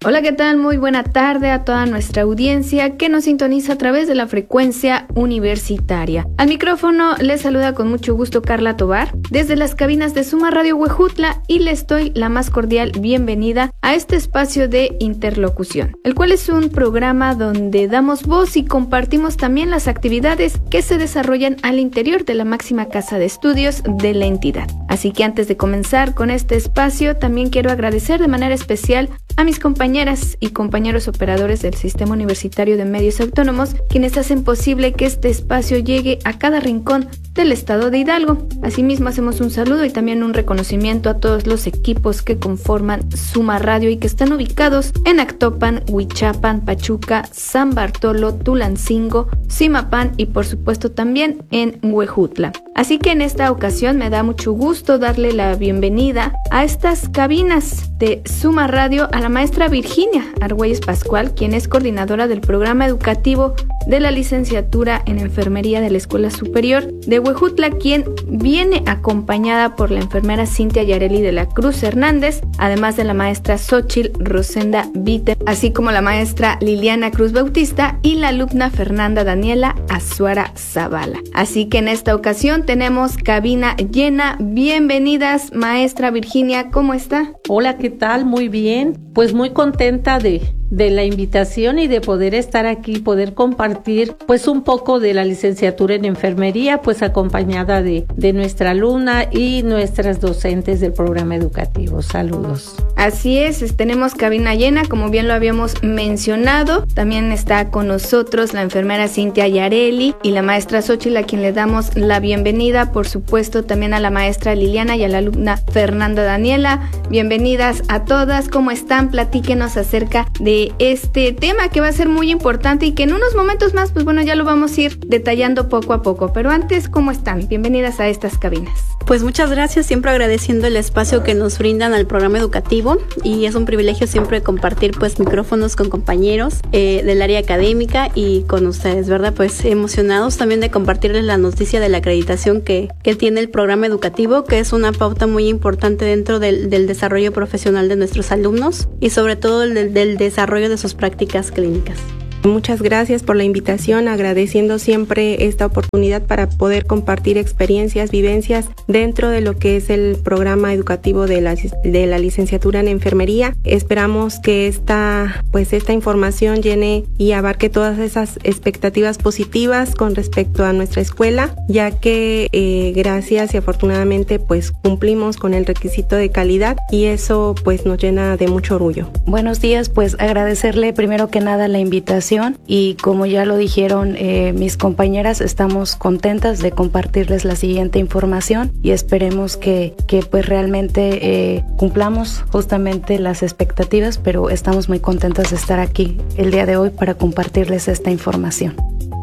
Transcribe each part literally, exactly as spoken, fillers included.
Hola, ¿qué tal? Muy buena tarde a toda nuestra audiencia que nos sintoniza a través de la frecuencia universitaria. Al micrófono les saluda con mucho gusto Carla Tobar desde las cabinas de Suma Radio Huejutla y les doy la más cordial bienvenida a este espacio de interlocución, el cual es un programa donde damos voz y compartimos también las actividades que se desarrollan al interior de la máxima casa de estudios de la entidad. Así que antes de comenzar con este espacio, también quiero agradecer de manera especial a mis compañeras y compañeros operadores del Sistema Universitario de Medios Autónomos, quienes hacen posible que este espacio llegue a cada rincón del estado de Hidalgo. Asimismo, hacemos un saludo y también un reconocimiento a todos los equipos que conforman Suma Radio y que están ubicados en Actopan, Huichapan, Pachuca, San Bartolo, Tulancingo, Zimapán y por supuesto también en Huejutla. Así que en esta ocasión me da mucho gusto darle la bienvenida a estas cabinas de Suma Radio a la maestra Virginia Argüelles Pascual, quien es coordinadora del programa educativo de la licenciatura en enfermería de la Escuela Superior de Huejutla, quien viene acompañada por la enfermera Cintia Yareli de la Cruz Hernández, además de la maestra Xochitl Rosenda Vite, así como la maestra Liliana Cruz Bautista y la alumna Fernanda Daniela Azuara Zavala. Así que en esta ocasión tenemos cabina llena. Bienvenidas, maestra Virginia, ¿cómo está? Hola, ¿qué tal? Muy bien, pues muy contenta de, de la invitación y de poder estar aquí, poder compartir pues un poco de la licenciatura en enfermería, pues acompañada de, de nuestra alumna y nuestras docentes del programa educativo. Saludos. Así es, tenemos cabina llena, como bien lo habíamos mencionado. También está con nosotros la enfermera Cintia Yareli y la maestra Xochitl, a quien le damos la bienvenida. Por supuesto, también a la maestra Liliana y a la alumna Fernanda Daniela. Bienvenidas a todas. ¿Cómo están? Platíquenos acerca de este tema que va a ser muy importante y que en unos momentos más, pues bueno, ya lo vamos a ir detallando poco a poco. Pero antes, ¿cómo están? Bienvenidas a estas cabinas. Pues muchas gracias, siempre agradeciendo el espacio que nos brindan al programa educativo, y es un privilegio siempre compartir pues micrófonos con compañeros eh, del área académica y con ustedes, ¿verdad? Pues emocionados también de compartirles la noticia de la acreditación que, que tiene el programa educativo, que es una pauta muy importante dentro del, del desarrollo profesional de nuestros alumnos y sobre todo del, del desarrollo de sus prácticas clínicas. Muchas gracias por la invitación, agradeciendo siempre esta oportunidad para poder compartir experiencias, vivencias dentro de lo que es el programa educativo de la, de la licenciatura en enfermería. Esperamos que esta, pues esta información llene y abarque todas esas expectativas positivas con respecto a nuestra escuela, ya que eh, gracias y afortunadamente pues cumplimos con el requisito de calidad y eso pues nos llena de mucho orgullo. Buenos días, pues agradecerle primero que nada la invitación. Y como ya lo dijeron eh, mis compañeras, estamos contentas de compartirles la siguiente información y esperemos que, que pues realmente eh, cumplamos justamente las expectativas, pero estamos muy contentas de estar aquí el día de hoy para compartirles esta información.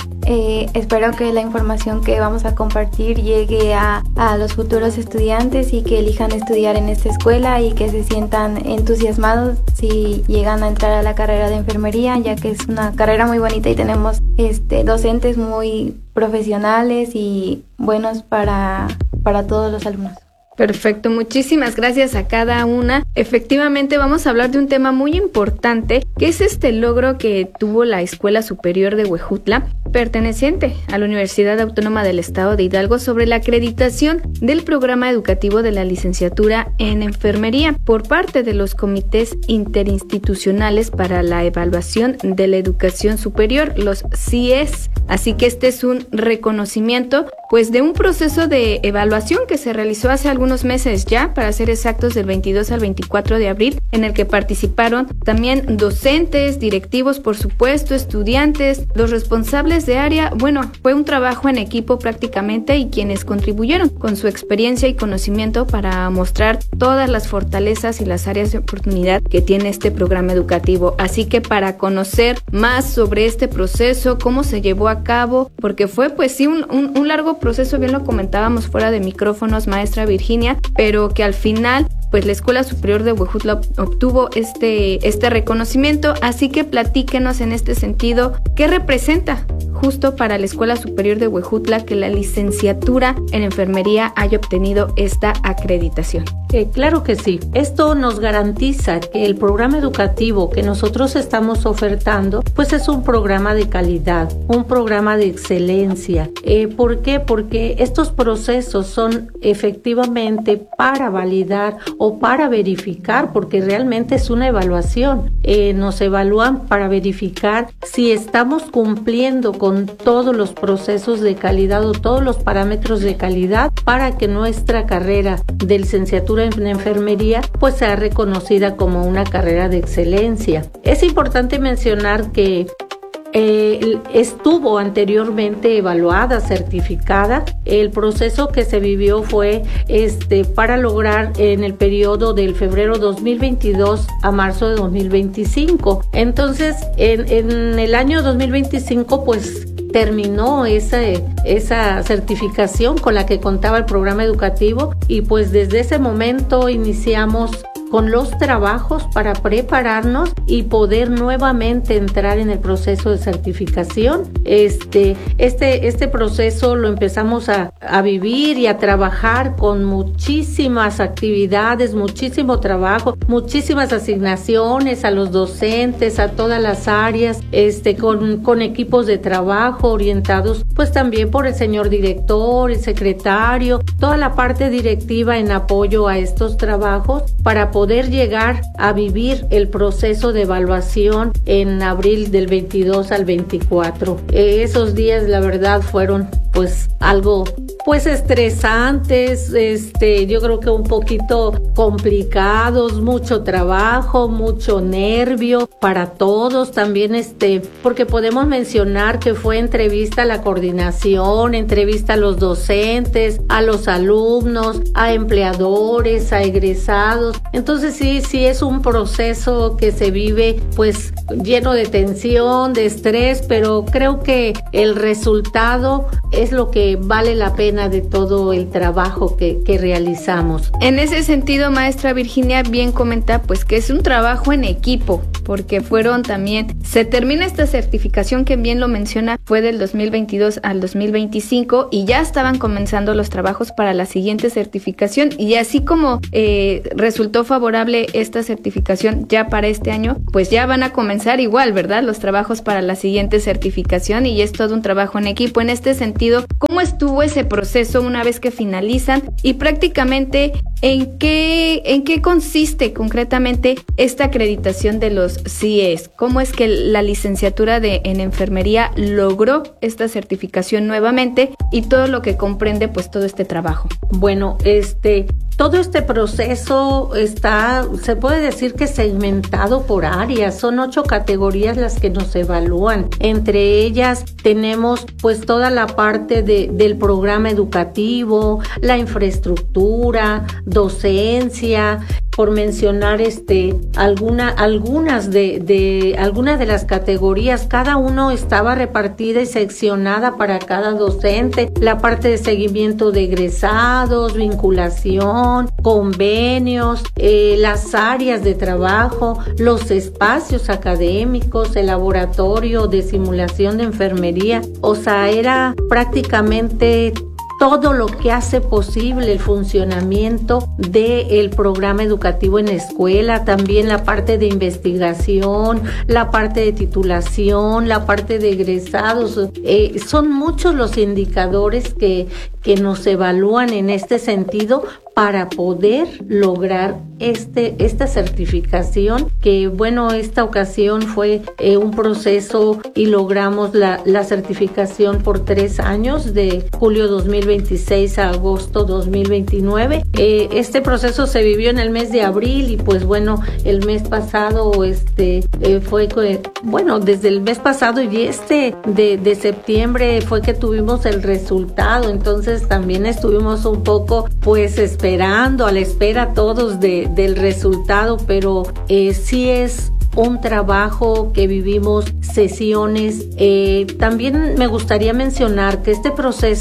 Eh, espero que la información que vamos a compartir llegue a, a los futuros estudiantes y que elijan estudiar en esta escuela y que se sientan entusiasmados si llegan a entrar a la carrera de enfermería, ya que es una carrera muy bonita y tenemos este, docentes muy profesionales y buenos para, para todos los alumnos. Perfecto, muchísimas gracias a cada una. Efectivamente vamos a hablar de un tema muy importante, que es este logro que tuvo la Escuela Superior de Huejutla, perteneciente a la Universidad Autónoma del Estado de Hidalgo, sobre la acreditación del programa educativo de la licenciatura en enfermería por parte de los comités interinstitucionales para la evaluación de la educación superior, los C I E S. Así que este es un reconocimiento pues de un proceso de evaluación que se realizó hace algunos meses ya, para ser exactos del veintidós al veinticuatro de abril, en el que participaron también docentes, directivos, por supuesto, estudiantes, los responsables de área. Bueno, fue un trabajo en equipo prácticamente, y quienes contribuyeron con su experiencia y conocimiento para mostrar todas las fortalezas y las áreas de oportunidad que tiene este programa educativo. Así que para conocer más sobre este proceso, cómo se llevó a cabo, porque fue pues sí un, un, un largo proceso, bien lo comentábamos fuera de micrófonos, maestra Virginia, pero que al final pues la Escuela Superior de Huejutla obtuvo este, este reconocimiento. Así que platíquenos en este sentido, ¿qué representa justo para la Escuela Superior de Huejutla que la licenciatura en enfermería haya obtenido esta acreditación? Eh, claro que sí. Esto nos garantiza que el programa educativo que nosotros estamos ofertando, pues es un programa de calidad, un programa de excelencia. Eh, ¿Por qué? Porque estos procesos son efectivamente para validar o para verificar, porque realmente es una evaluación. Eh, nos evalúan para verificar si estamos cumpliendo con todos los procesos de calidad o todos los parámetros de calidad para que nuestra carrera de licenciatura en enfermería pues sea reconocida como una carrera de excelencia. Es importante mencionar que Eh, estuvo anteriormente evaluada, certificada. El proceso que se vivió fue este para lograr en el periodo del febrero dos mil veintidós a marzo de dos mil veinticinco. Entonces, en, en el año dos mil veinticinco, pues terminó esa, esa certificación con la que contaba el programa educativo y pues desde ese momento iniciamos con los trabajos para prepararnos y poder nuevamente entrar en el proceso de certificación. Este, este, este proceso lo empezamos a, a vivir y a trabajar con muchísimas actividades, muchísimo trabajo, muchísimas asignaciones a los docentes, a todas las áreas, este, con, con equipos de trabajo orientados pues también por el señor director, el secretario, toda la parte directiva en apoyo a estos trabajos para poder poder llegar a vivir el proceso de evaluación en abril del veintidós al veinticuatro. Eh, esos días la verdad fueron pues algo pues estresantes, este, yo creo que un poquito complicados, mucho trabajo, mucho nervio para todos también, este, porque podemos mencionar que fue entrevista a la coordinación, entrevista a los docentes, a los alumnos, a empleadores, a egresados. Entonces sí, sí es un proceso que se vive pues lleno de tensión, de estrés, pero creo que el resultado es lo que vale la pena de todo el trabajo que, que realizamos. En ese sentido, maestra Virginia, bien comenta pues que es un trabajo en equipo, porque fueron también, se termina esta certificación que bien lo menciona, fue del dos mil veintidós al dos mil veinticinco y ya estaban comenzando los trabajos para la siguiente certificación y así como eh, resultó favorable esta certificación ya para este año, pues ya van a comenzar igual, ¿verdad? Los trabajos para la siguiente certificación y es todo un trabajo en equipo. En este sentido, ¿cómo estuvo ese proceso una vez que finalizan y prácticamente en qué, en qué consiste concretamente esta acreditación de los C I E S? ¿Cómo es que la licenciatura de, en enfermería logró esta certificación nuevamente y todo lo que comprende pues todo este trabajo? Bueno, este, todo este proceso está, se puede decir que segmentado por áreas, son ocho categorías las que nos evalúan. Entre ellas tenemos pues toda la parte de, del programa educativo, la infraestructura, docencia, por mencionar este alguna algunas de, de algunas de las categorías. Cada uno estaba repartida y seccionada para cada docente, la parte de seguimiento de egresados, vinculación, convenios, eh, las áreas de trabajo, los espacios académicos, el laboratorio de simulación de enfermería. O sea, era prácticamente todo lo que hace posible el funcionamiento del programa educativo en escuela, también la parte de investigación, la parte de titulación, la parte de egresados. Eh, son muchos los indicadores que, que nos evalúan en este sentido para poder lograr este esta certificación, que bueno, esta ocasión fue eh, un proceso y logramos la, la certificación por tres años, de julio dos mil veintiséis a agosto dos mil veintinueve. Eh, este proceso se vivió en el mes de abril y pues bueno, el mes pasado este eh, fue, bueno, desde el mes pasado y este de, de septiembre fue que tuvimos el resultado, entonces también estuvimos un poco pues esperando, a la espera todos de, del resultado, pero eh, sí es un trabajo que vivimos sesiones. Eh, también me gustaría mencionar que este proceso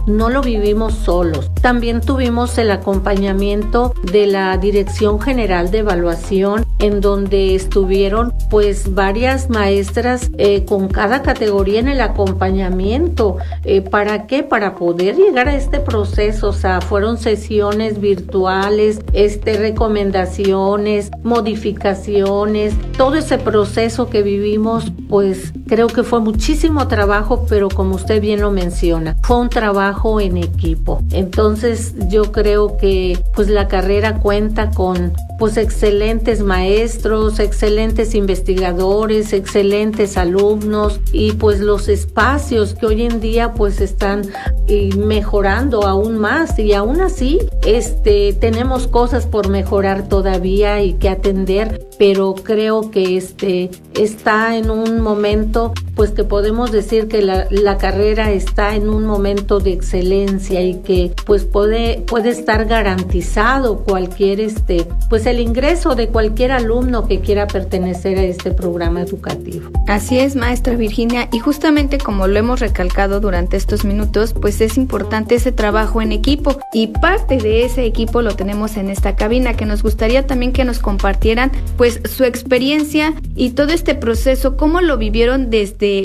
no lo vivimos solos. También tuvimos el acompañamiento de la Dirección General de Evaluación, en donde estuvieron pues varias maestras eh, con cada categoría en el acompañamiento. Eh, ¿Para qué? Para poder llegar a este proceso. O sea, fueron sesiones virtuales, este, recomendaciones, modificaciones, todo ese proceso que vivimos, pues creo que fue muchísimo trabajo, pero como usted bien lo menciona, fue un trabajo en equipo. Entonces yo creo que pues la carrera cuenta con pues excelentes maestros, excelentes investigadores, excelentes alumnos, y pues los espacios que hoy en día pues están eh, mejorando aún más, y aún así este tenemos cosas por mejorar todavía y que atender, pero creo que este está en un momento pues que podemos decir que la, la carrera está en un momento de excelencia, y que pues puede puede estar garantizado cualquier este pues el ingreso de cualquier alumno que quiera pertenecer a este programa educativo. Así es, maestra Virginia, y justamente como lo hemos recalcado durante estos minutos, pues es importante ese trabajo en equipo, y parte de ese equipo lo tenemos en esta cabina, que nos gustaría también que nos compartieran pues su experiencia y todo este proceso, cómo lo vivieron desde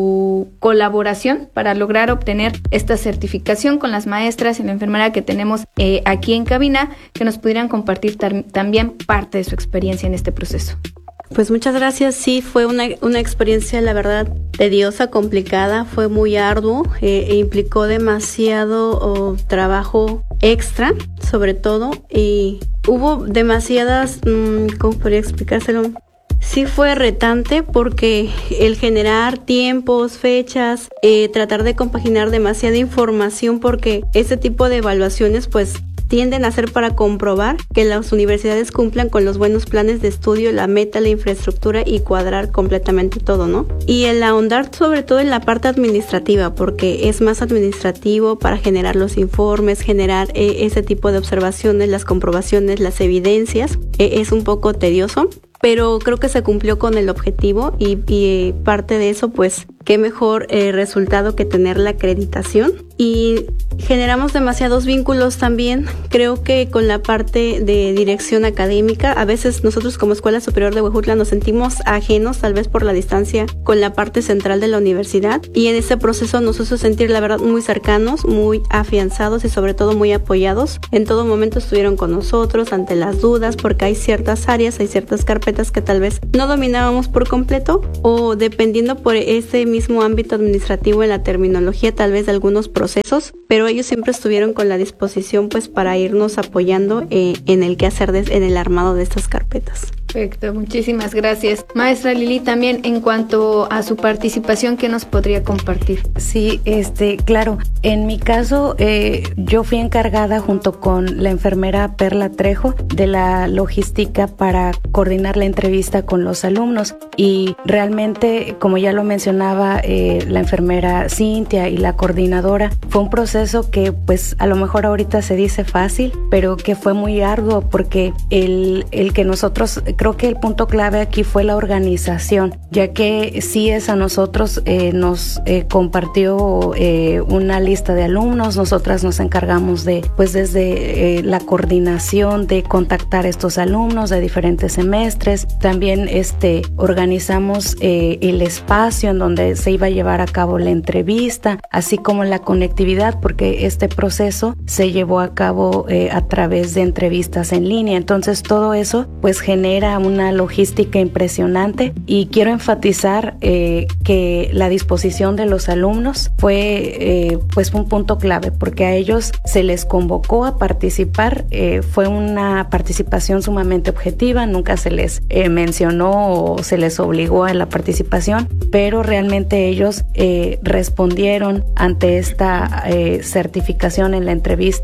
su colaboración para lograr obtener esta certificación con las maestras y la enfermera que tenemos eh, aquí en cabina, que nos pudieran compartir tar- también parte de su experiencia en este proceso. Pues muchas gracias. Sí, fue una, una experiencia, la verdad, tediosa, complicada, fue muy arduo, eh, e implicó demasiado oh, trabajo extra, sobre todo, y hubo demasiadas, mmm, ¿cómo podría explicárselo? Sí fue retante, porque el generar tiempos, fechas, eh, tratar de compaginar demasiada información, porque este tipo de evaluaciones pues tienden a ser para comprobar que las universidades cumplan con los buenos planes de estudio, la meta, la infraestructura, y cuadrar completamente todo, ¿no? Y el ahondar sobre todo en la parte administrativa, porque es más administrativo para generar los informes, generar eh, ese tipo de observaciones, las comprobaciones, las evidencias, eh, es un poco tedioso, pero creo que se cumplió con el objetivo, y, y parte de eso pues qué mejor eh, resultado que tener la acreditación. Y generamos demasiados vínculos también, creo que con la parte de dirección académica. A veces nosotros como Escuela Superior de Huejutla nos sentimos ajenos, tal vez por la distancia con la parte central de la universidad, y en ese proceso nos hizo sentir la verdad muy cercanos, muy afianzados y sobre todo muy apoyados. En todo momento estuvieron con nosotros ante las dudas, porque hay ciertas áreas, hay ciertas carpetas que tal vez no dominábamos por completo, o dependiendo por ese mismo ámbito administrativo en la terminología tal vez de algunos procesos, pero ellos siempre estuvieron con la disposición pues para irnos apoyando eh, en el quehacer, de, en el armado de estas carpetas. Perfecto, muchísimas gracias. Maestra Lili, también en cuanto a su participación, ¿qué nos podría compartir? Sí, este, claro, en mi caso eh, yo fui encargada junto con la enfermera Perla Trejo de la logística para coordinar la entrevista con los alumnos, y realmente, como ya lo mencionaba eh, la enfermera Cintia y la coordinadora, fue un proceso que pues a lo mejor ahorita se dice fácil, pero que fue muy arduo, porque el, el que nosotros, creo que el punto clave aquí fue la organización, ya que C I E S a nosotros eh, nos eh, compartió eh, una lista de alumnos. Nosotras nos encargamos de, pues desde eh, la coordinación de contactar a estos alumnos de diferentes semestres. También este, organizamos eh, el espacio en donde se iba a llevar a cabo la entrevista, así como la conectividad, porque este proceso se llevó a cabo eh, a través de entrevistas en línea. Entonces todo eso pues genera una logística impresionante, y quiero enfatizar eh, que la disposición de los alumnos fue eh, pues un punto clave, porque a ellos se les convocó a participar. Eh, fue una participación sumamente objetiva, nunca se les eh, mencionó o se les obligó a la participación, pero realmente ellos eh, respondieron ante esta eh, certificación en la entrevista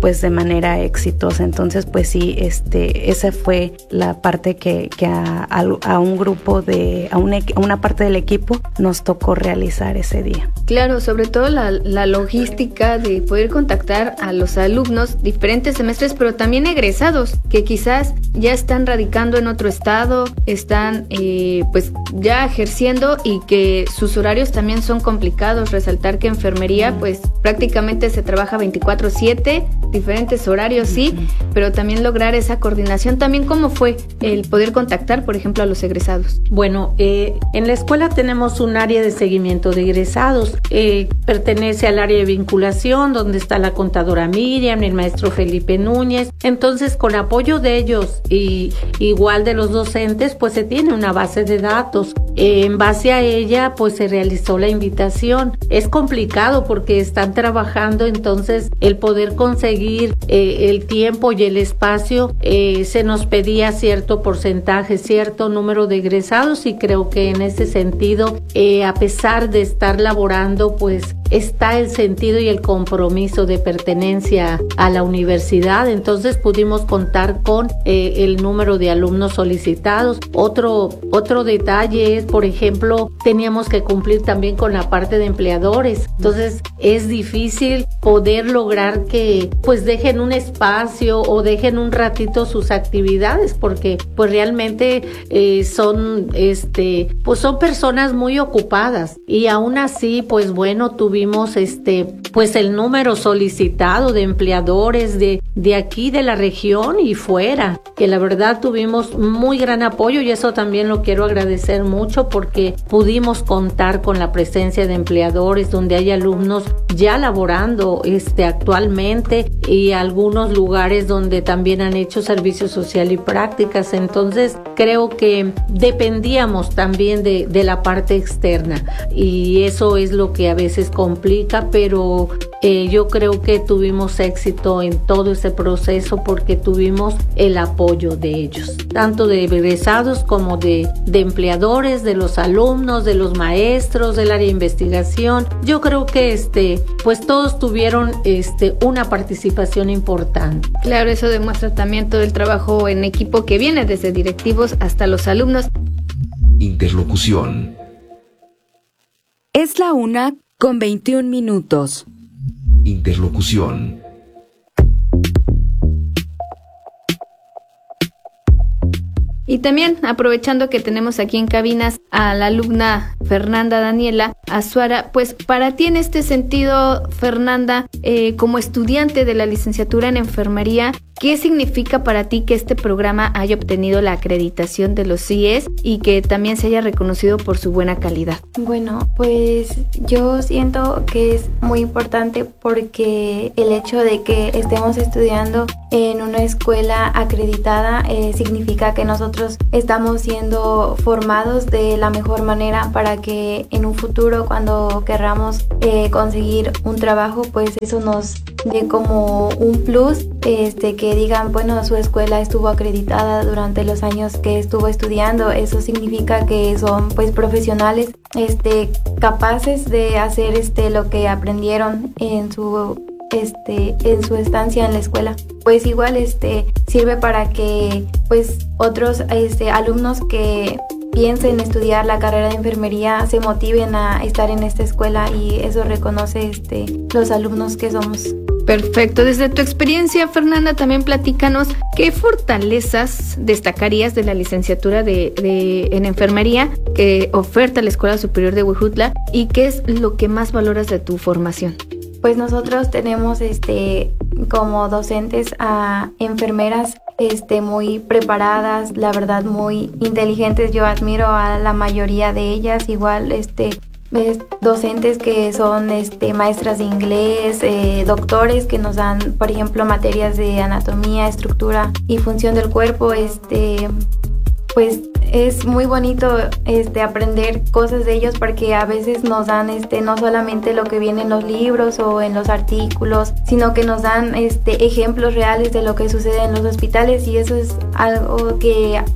pues de manera exitosa. Entonces pues sí, este, esa fue la parte que, que a, a un grupo de, a una, a una parte del equipo nos tocó realizar ese día. Claro, sobre todo la, la logística de poder contactar a los alumnos diferentes semestres, pero también egresados que quizás ya están radicando en otro estado, están eh, pues ya ejerciendo y que sus horarios también son complicados. Resaltar que enfermería pues prácticamente se trabaja veinticuatro siete, diferentes horarios sí, pero también lograr esa coordinación. También cómo fue el poder contactar, por ejemplo, a los egresados. Bueno, eh, en la escuela tenemos un área de seguimiento de egresados, eh, pertenece al área de vinculación donde está la contadora Miriam, el maestro Felipe Núñez. Entonces con apoyo de ellos y igual de los docentes pues se tiene una base de datos. Eh, en base a ella pues se realizó la invitación. Es complicado porque están trabajando, entonces el poder conseguir eh, el tiempo y el espacio, eh, se nos pedía cierto porcentaje, cierto número de egresados, y creo que en ese sentido, eh, a pesar de estar laborando, pues está el sentido y el compromiso de pertenencia a la universidad. Entonces pudimos contar con eh, el número de alumnos solicitados. Otro, otro detalle es, por ejemplo, teníamos que cumplir también con la parte de empleadores. Entonces es difícil poder lograr que pues dejen un espacio o dejen un ratito sus actividades, porque pues realmente eh, son este pues son personas muy ocupadas, y aún así pues bueno, tuvimos este pues el número solicitado de empleadores de, de aquí de la región y fuera, que la verdad tuvimos muy gran apoyo, y eso también lo quiero agradecer mucho, porque pudimos contar con la presencia de empleadores donde hay alumnos ya laborando este actualmente, y algunos lugares donde también han hecho servicio social y prácticas. Entonces creo que dependíamos también de, de la parte externa, y eso es lo que a veces complica, pero eh, yo creo que tuvimos éxito en todo ese proceso porque tuvimos el apoyo de ellos, tanto de egresados como de, de empleadores, de los alumnos, de los maestros, del área de investigación. Yo creo que este pues todos tuvieron este una participación importante. Claro, eso demuestra también todo el trabajo en equipo que viene desde directivos hasta los alumnos. Interlocución. Es la una con veintiún minutos. Interlocución. Y también, aprovechando que tenemos aquí en cabinas a la alumna Fernanda Daniela Azuara, pues para ti en este sentido, Fernanda, eh, como estudiante de la licenciatura en enfermería, ¿qué significa para ti que este programa haya obtenido la acreditación de los C I E S y que también se haya reconocido por su buena calidad? Bueno, pues yo siento que es muy importante porque el hecho de que estemos estudiando en una escuela acreditada eh, significa que nosotros estamos siendo formados de la mejor manera para que en un futuro, cuando querramos eh, conseguir un trabajo, pues eso nos dé como un plus, este que digan, bueno, su escuela estuvo acreditada durante los años que estuvo estudiando. Eso significa que son pues profesionales este capaces de hacer este lo que aprendieron en su este en su estancia en la escuela. Pues igual este sirve para que pues otros este alumnos que piensen estudiar la carrera de enfermería se motiven a estar en esta escuela, y eso reconoce este los alumnos que somos. Perfecto. Desde tu experiencia, Fernanda, también platícanos qué fortalezas destacarías de la licenciatura de, de en enfermería que oferta la Escuela Superior de Huejutla, y qué es lo que más valoras de tu formación. Pues nosotros tenemos este como docentes a enfermeras este muy preparadas, la verdad muy inteligentes. Yo admiro a la mayoría de ellas. Igual este docentes que son este maestras de inglés, eh, doctores que nos dan, por ejemplo, materias de anatomía, estructura y función del cuerpo. Este pues es muy bonito este aprender cosas de ellos, porque a veces nos dan este no solamente lo que viene en los libros o en los artículos, sino que nos dan este ejemplos reales de lo que sucede en los hospitales, y eso es algo que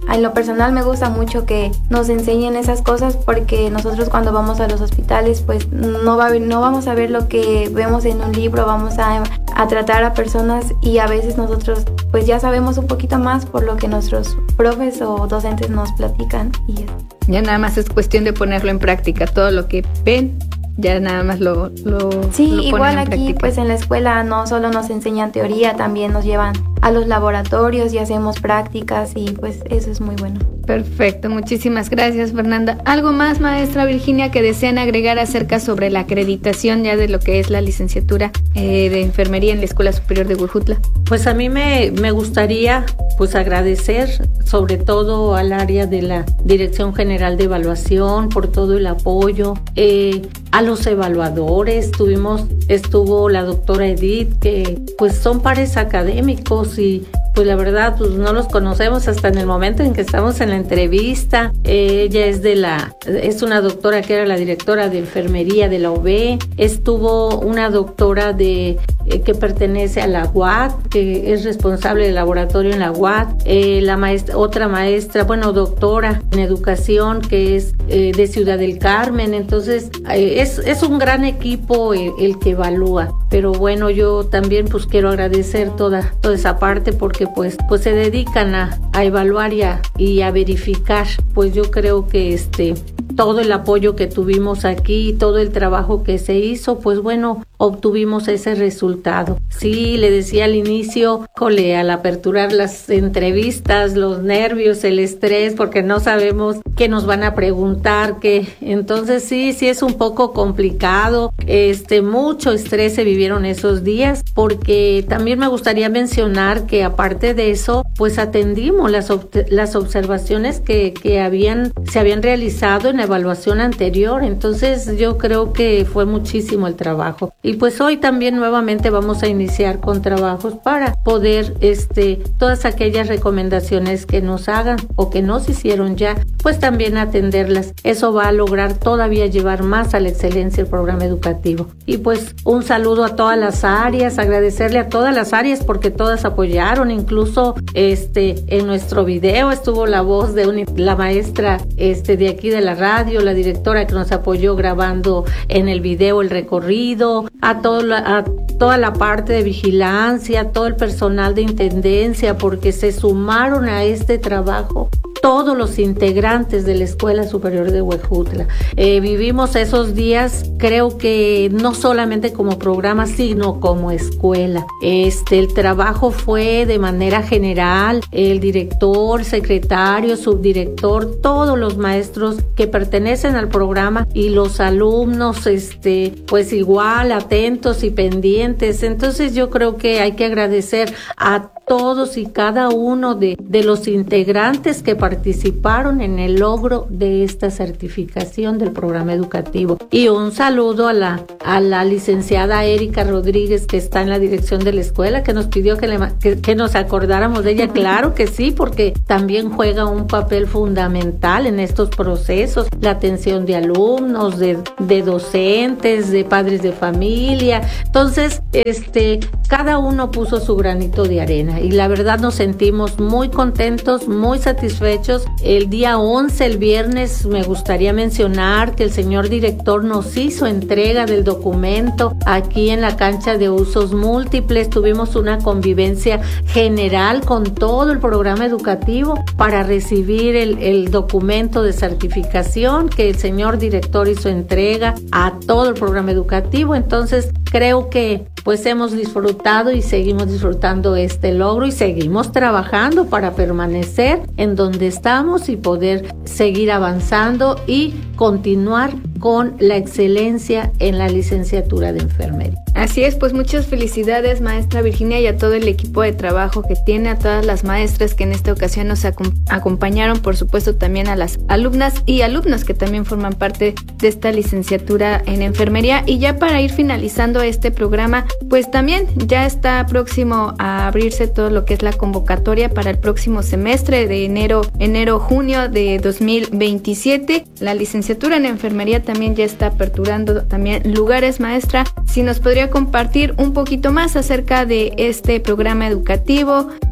en lo personal me gusta mucho que nos enseñen esas cosas, porque nosotros cuando vamos a los hospitales pues no, va a ver, no vamos a ver lo que vemos en un libro, vamos a, a tratar a personas y a veces nosotros pues ya sabemos un poquito más por lo que nuestros profes o docentes nos platican y ya nada más es cuestión de ponerlo en práctica, todo lo que ven ya nada más lo, lo sí, lo igual en aquí práctica. Pues en la escuela no solo nos enseñan teoría, también nos llevan a los laboratorios y hacemos prácticas y pues eso es muy bueno. Perfecto, muchísimas gracias, Fernanda. ¿Algo más, maestra Virginia, que desean agregar acerca sobre la acreditación ya de lo que es la licenciatura eh, de enfermería en la Escuela Superior de Huejutla? Pues a mí me, me gustaría pues agradecer sobre todo al área de la Dirección General de Evaluación por todo el apoyo, eh, a los evaluadores, tuvimos, estuvo la doctora Edith, que pues son pares académicos y pues la verdad pues no los conocemos hasta en el momento en que estamos en la entrevista. Eh, ella es de la, es una doctora que era la directora de enfermería de la U B, estuvo una doctora de eh, que pertenece a la U A T, que es responsable del laboratorio en la U A T, eh, la maestra, otra maestra, bueno, doctora en educación que es eh, de Ciudad del Carmen. Entonces eh, es, es un gran equipo el, el que evalúa, pero bueno, yo también pues quiero agradecer toda, toda esa parte porque pues, pues se dedican a, a evaluar y a, y a verificar. Pues yo creo que este todo el apoyo que tuvimos aquí, todo el trabajo que se hizo, pues bueno, obtuvimos ese resultado. Sí, le decía al inicio, jole, al aperturar las entrevistas, los nervios, el estrés, porque no sabemos qué nos van a preguntar, qué. Entonces sí, sí es un poco complicado, este, mucho estrés se vivieron esos días, porque también me gustaría mencionar que aparte de eso, pues atendimos las, las observaciones que, que habían, se habían realizado en la evaluación anterior. Entonces yo creo que fue muchísimo el trabajo. Y pues hoy también nuevamente vamos a iniciar con trabajos para poder, este, todas aquellas recomendaciones que nos hagan o que nos hicieron ya, pues también atenderlas. Eso va a lograr todavía llevar más a la excelencia el programa educativo. Y pues un saludo a todas las áreas, agradecerle a todas las áreas porque todas apoyaron, incluso este, en nuestro video estuvo la voz de un, la maestra este, de aquí de la radio, la directora que nos apoyó grabando en el video el recorrido, a, todo la, a toda la parte de vigilancia, todo el personal de intendencia, porque se sumaron a este trabajo todos los integrantes de la Escuela Superior de Huejutla. Eh, vivimos esos días, creo que no solamente como programa, sino como escuela. Este, el trabajo fue de manera general, el director, secretario, subdirector, todos los maestros que pertenecen al programa y los alumnos, este, pues igual, atentos y pendientes. Entonces yo creo que hay que agradecer a todos y cada uno de, de los integrantes que participaron en el logro de esta certificación del programa educativo. Y un saludo a la, a la licenciada Erika Rodríguez, que está en la dirección de la escuela, que nos pidió que, le, que, que nos acordáramos de ella. Claro que sí, porque también juega un papel fundamental en estos procesos, la atención de alumnos, de, de docentes, de padres de familia. Entonces, este, cada uno puso su granito de arena. Y la verdad nos sentimos muy contentos, muy satisfechos. El día once, el viernes, me gustaría mencionar que el señor director nos hizo entrega del documento aquí en la cancha de usos múltiples. Tuvimos una convivencia general con todo el programa educativo para recibir el, el documento de certificación que el señor director hizo entrega a todo el programa educativo. Entonces creo que pues hemos disfrutado y seguimos disfrutando este logro y seguimos trabajando para permanecer en donde estamos y poder seguir avanzando y continuar con la excelencia en la licenciatura de enfermería. Así es, pues muchas felicidades, maestra Virginia, y a todo el equipo de trabajo que tiene, a todas las maestras que en esta ocasión nos acom- acompañaron, por supuesto también a las alumnas y alumnos que también forman parte de esta licenciatura en enfermería. Y ya para ir finalizando este programa, pues también ya está próximo a abrirse todo lo que es la convocatoria para el próximo semestre de enero, enero-junio de dos mil veintisiete. La licenciatura en enfermería también ya está aperturando también lugares, maestra. Si nos podría compartir un poquito más acerca de este programa educativo,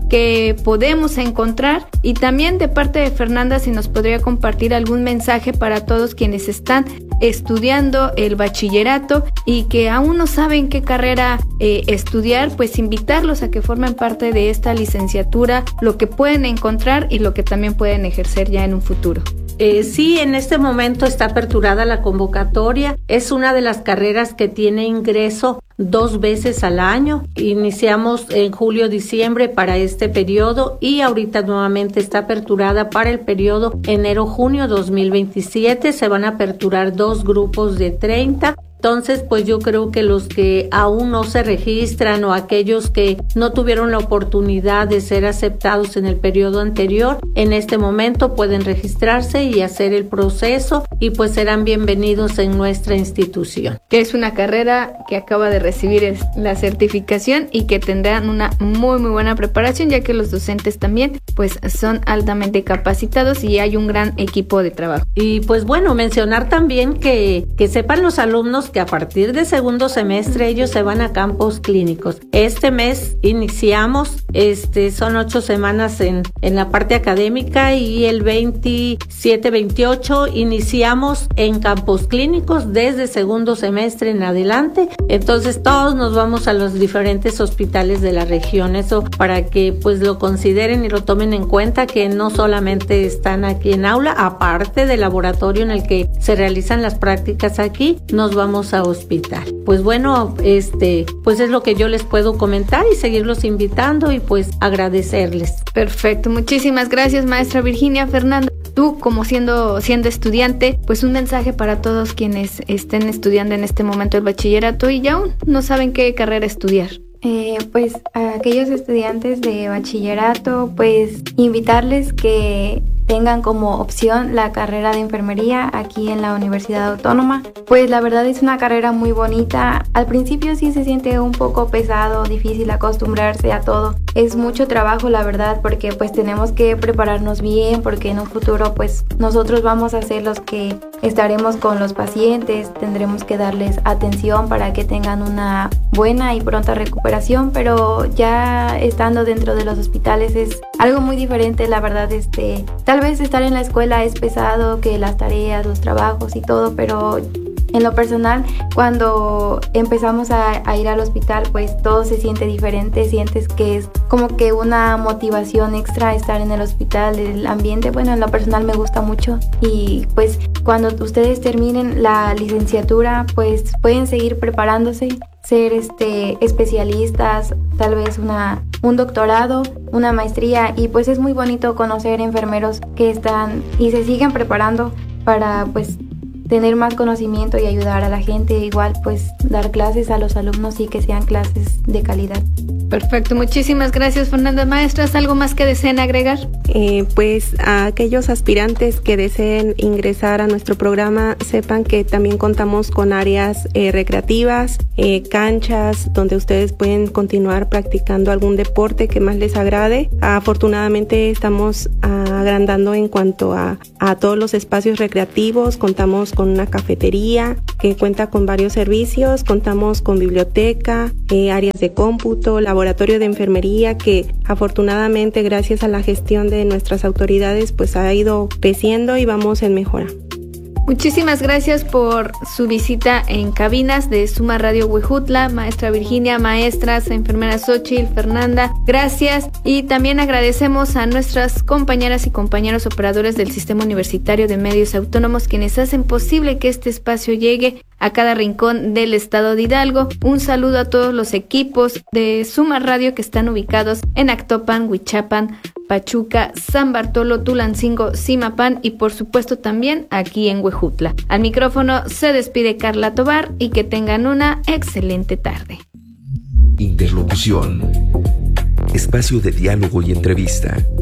que podemos encontrar, y también de parte de Fernanda si nos podría compartir algún mensaje para todos quienes están estudiando el bachillerato y que aún no saben qué carrera eh, estudiar, pues invitarlos a que formen parte de esta licenciatura, lo que pueden encontrar y lo que también pueden ejercer ya en un futuro. Eh, sí, en este momento está aperturada la convocatoria. Es una de las carreras que tiene ingreso dos veces al año. Iniciamos en julio-diciembre para este periodo y ahorita nuevamente está aperturada para el periodo enero-junio dos mil veintisiete. Se van a aperturar dos grupos de treinta. Entonces, pues yo creo que los que aún no se registran o aquellos que no tuvieron la oportunidad de ser aceptados en el periodo anterior, en este momento pueden registrarse y hacer el proceso y pues serán bienvenidos en nuestra institución. Que es una carrera que acaba de recibir la certificación y que tendrán una muy muy buena preparación, ya que los docentes también pues son altamente capacitados y hay un gran equipo de trabajo. Y pues bueno, mencionar también que, que sepan los alumnos que a partir de segundo semestre ellos se van a campos clínicos. Este mes iniciamos, este son ocho semanas en, en la parte académica y el veintisiete veintiocho iniciamos en campos clínicos desde segundo semestre en adelante. Entonces todos nos vamos a los diferentes hospitales de la región. Eso para que pues lo consideren y lo tomen en cuenta, que no solamente están aquí en aula, aparte del laboratorio en el que se realizan las prácticas aquí, nos vamos a hospital. Pues bueno, este, pues es lo que yo les puedo comentar y seguirlos invitando y pues agradecerles. Perfecto, muchísimas gracias, maestra Virginia. Fernanda, tú como siendo, siendo estudiante, pues un mensaje para todos quienes estén estudiando en este momento el bachillerato y ya aún no saben qué carrera estudiar. Eh, pues a aquellos estudiantes de bachillerato, pues invitarles que tengan como opción la carrera de enfermería aquí en la Universidad Autónoma. Pues la verdad es una carrera muy bonita. Al principio sí se siente un poco pesado, difícil acostumbrarse a todo. Es mucho trabajo, la verdad, porque pues tenemos que prepararnos bien, porque en un futuro pues nosotros vamos a ser los que estaremos con los pacientes, tendremos que darles atención para que tengan una buena y pronta recuperación, pero ya estando dentro de los hospitales es algo muy diferente, la verdad. Este, tal vez estar en la escuela es pesado, que las tareas, los trabajos y todo, pero en lo personal, cuando empezamos a, a ir al hospital, pues todo se siente diferente, sientes que es como que una motivación extra estar en el hospital, el ambiente, bueno, en lo personal me gusta mucho y pues cuando ustedes terminen la licenciatura, pues pueden seguir preparándose, ser este especialistas, tal vez una un doctorado, una maestría y pues es muy bonito conocer enfermeros que están y se siguen preparando para pues tener más conocimiento y ayudar a la gente, igual pues dar clases a los alumnos y que sean clases de calidad. Perfecto, muchísimas gracias, Fernanda. Maestras, ¿algo más que deseen agregar? Eh, pues a aquellos aspirantes que deseen ingresar a nuestro programa, sepan que también contamos con áreas eh, recreativas, eh, canchas, donde ustedes pueden continuar practicando algún deporte que más les agrade. Afortunadamente estamos agrandando en cuanto a, a todos los espacios recreativos. Contamos con una cafetería que cuenta con varios servicios, contamos con biblioteca, eh, áreas de cómputo, laboratorio de enfermería que afortunadamente gracias a la gestión de nuestras autoridades pues ha ido creciendo y vamos en mejora. Muchísimas gracias por su visita en cabinas de Suma Radio Huejutla, maestra Virginia, maestras, enfermera Xochitl, Fernanda, gracias. Y también agradecemos a nuestras compañeras y compañeros operadores del Sistema Universitario de Medios Autónomos quienes hacen posible que este espacio llegue a cada rincón del estado de Hidalgo. Un saludo a todos los equipos de Suma Radio que están ubicados en Actopan, Huichapan, Pachuca, San Bartolo, Tulancingo, Zimapán y por supuesto también aquí en Huejutla. Al micrófono se despide Carla Tobar y que tengan una excelente tarde. Interlocución. Espacio de diálogo y entrevista